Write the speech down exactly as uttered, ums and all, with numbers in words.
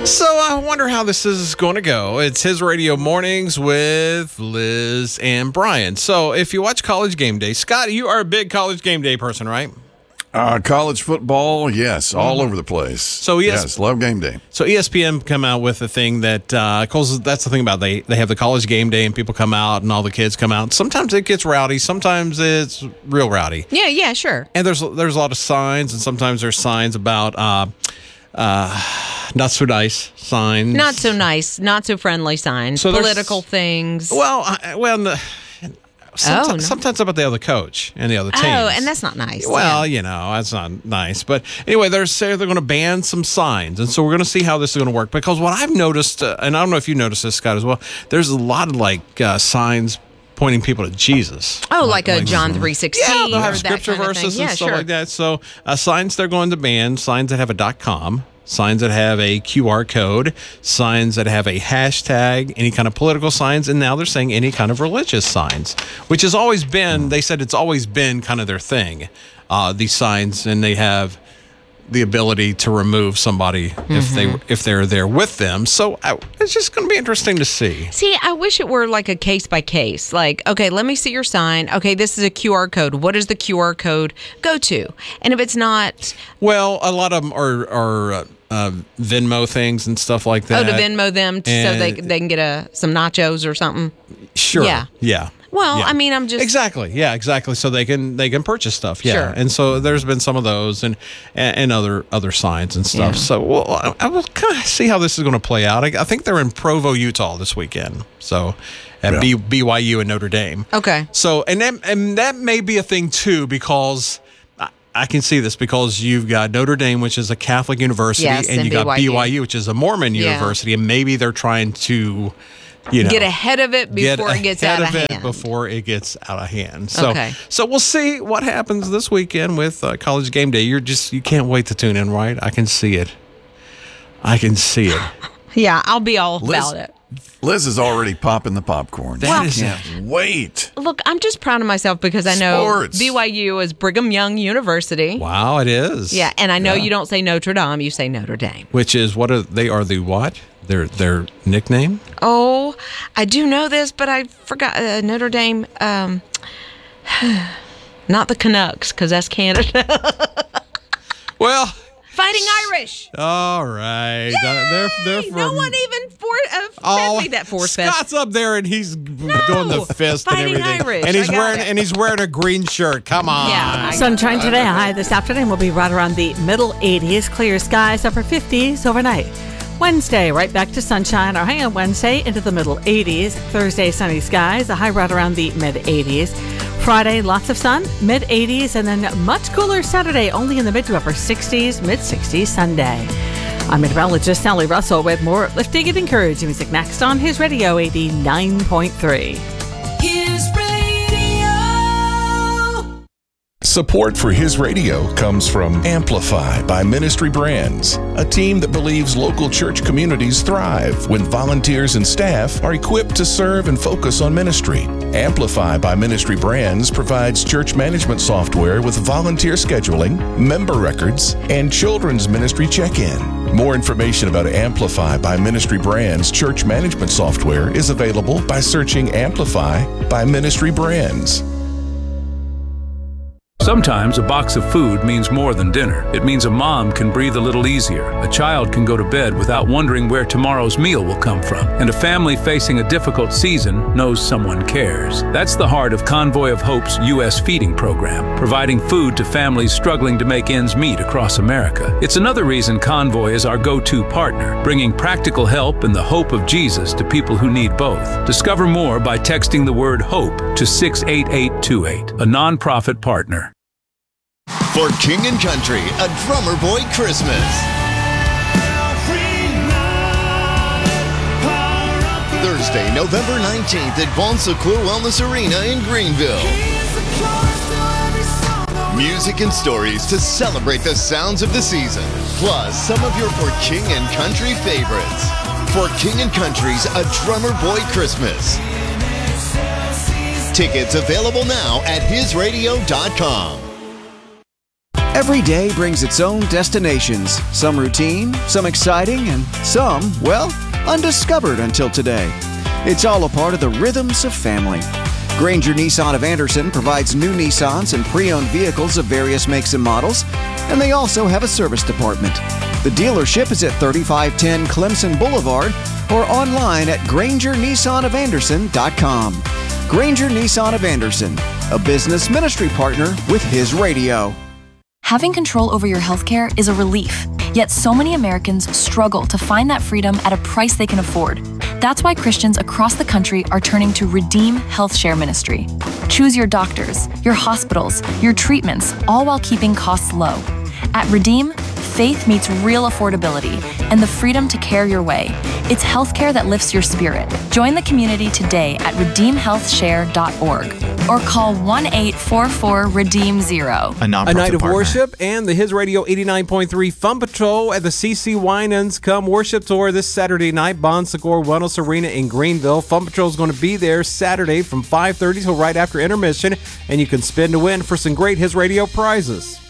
So I wonder how this is going to go. It's His Radio Mornings with Liz and Brian. So if you watch College Game Day, Scott, you are a big College Game Day person, right? Uh, college football, yes, all mm-hmm. over the place. So yes, yes, love game day. So E S P N come out with a thing that, uh, cause that's the thing about they they have the College Game Day and people come out and all the kids come out. Sometimes it gets rowdy, sometimes it's real rowdy. Yeah, yeah, sure. And there's there's a lot of signs, and sometimes there's signs about uh, uh, not so nice signs, not so nice, not so friendly signs, so political things. Well, I, well. The, Sometimes, oh, no. sometimes about the other coach and the other teams. Oh, and that's not nice. Well, yeah. you know, that's not nice. But anyway, they're saying they're going to ban some signs. And so we're going to see how this is going to work. Because what I've noticed, uh, and I don't know if you noticed this, Scott, as well, there's a lot of like uh, signs pointing people to Jesus. Oh, like, like a like, John three sixteen. Yeah, they'll have or scripture that kind verses of thing. and yeah, stuff sure. like that. So uh, signs they're going to ban, signs that have a .com. Signs that have a Q R code, signs that have a hashtag, any kind of political signs, and now they're saying any kind of religious signs, which has always been, they said it's always been kind of their thing, uh, these signs, and they have the ability to remove somebody mm-hmm. if they if they're there with them. So I, it's just going to be interesting to see. See, I wish it were like a case by case. Like, okay, let me see your sign. Okay, this is a Q R code. What does the Q R code go to? And if it's not, well, a lot of them are are. Uh, Uh, Venmo things and stuff like that. Oh, to Venmo them and so they they can get a some nachos or something. Sure. Yeah. Yeah. Well, yeah. I mean, I'm just exactly. Yeah, exactly. So they can they can purchase stuff. Yeah. Sure. And so there's been some of those and and other other signs and stuff. Yeah. So well, I, I will kind of see how this is going to play out. I, I think they're in Provo, Utah this weekend. So at yeah. B, BYU and Notre Dame. Okay. So and that, and that may be a thing too because. I can see this because you've got Notre Dame, which is a Catholic university, yes, and and you got B Y U. B Y U, which is a Mormon yeah. university, and maybe they're trying to, you know, get ahead of it before it gets out of, of it hand. Before it gets out of hand. So, okay. so we'll see what happens this weekend with uh, College Game Day. You're just you can't wait to tune in, right? I can see it. I can see it. Yeah, I'll be all Liz, about it. Liz is already popping the popcorn. That well, is can't wait. Look, I'm just proud of myself because I know Sports. B Y U is Brigham Young University. Wow, it is. Yeah, and I know yeah. you don't say Notre Dame, you say Notre Dame. Which is what are they are the what? Their their nickname? Oh, I do know this, but I forgot uh, Notre Dame. Um, not the Canucks because that's Canada. Well. Fighting Irish. All right. Yay! They're, they're from, no one even for, uh, oh, made that force fest. Scott's up there and he's no, doing the fist Fighting and everything. Irish. And he's I wearing it. and he's wearing a green shirt. Come on. Yeah, Sunshine today. High this afternoon will be right around the middle eighties. Clear skies, upper fifties overnight. Wednesday, right back to sunshine. Our high on Wednesday into the middle eighties. Thursday, sunny skies. A high right around the mid eighties. Friday, lots of sun, mid eighties, and then much cooler Saturday, only in the mid to upper sixties, mid sixties Sunday. I'm meteorologist Sally Russell with more uplifting and encouraging music next on His Radio eighty-nine point three. His Radio. Support for His Radio comes from Amplify by Ministry Brands, a team that believes local church communities thrive when volunteers and staff are equipped to serve and focus on ministry. Amplify by Ministry Brands provides church management software with volunteer scheduling, member records, and children's ministry check-in. More information about Amplify by Ministry Brands church management software is available by searching Amplify by Ministry Brands. Sometimes a box of food means more than dinner. It means a mom can breathe a little easier, a child can go to bed without wondering where tomorrow's meal will come from, and a family facing a difficult season knows someone cares. That's the heart of Convoy of Hope's U S Feeding Program, providing food to families struggling to make ends meet across America. It's another reason Convoy is our go-to partner, bringing practical help and the hope of Jesus to people who need both. Discover more by texting the word HOPE to six eight eight two eight, a nonprofit partner. For King and Country, a Drummer Boy Christmas. Thursday, November nineteenth at Bon Secours Wellness Arena in Greenville. Music and stories to celebrate the sounds of the season, plus some of your For King and Country favorites. For King and Country's A Drummer Boy Christmas. Tickets available now at his radio dot com. Every day brings its own destinations, some routine, some exciting, and some, well, undiscovered until today. It's all a part of the rhythms of family. Granger Nissan of Anderson provides new Nissans and pre-owned vehicles of various makes and models, and they also have a service department. The dealership is at thirty-five ten Clemson Boulevard or online at granger nissan of anderson dot com. Granger Nissan of Anderson, a business ministry partner with His Radio. Having control over your healthcare is a relief, yet so many Americans struggle to find that freedom at a price they can afford. That's why Christians across the country are turning to Redeem Health Share Ministry. Choose your doctors, your hospitals, your treatments, all while keeping costs low. At Redeem, faith meets real affordability and the freedom to care your way. It's healthcare that lifts your spirit. Join the community today at redeem health share dot org or call one eight four four redeem zero. A, a night of partner. Worship and the His Radio eighty-nine point three Fun Patrol at the C C Winans Come Worship Tour this Saturday night, Bon Secours Wellness Arena in Greenville. Fun Patrol is going to be there Saturday from five thirty till right after intermission, and you can spin to win for some great His Radio prizes.